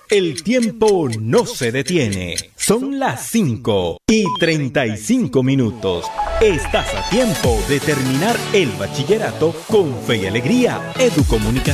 El tiempo no se detiene. Son las 5:35. Estás a tiempo de terminar el bachillerato con fe y alegría. Educomunicación.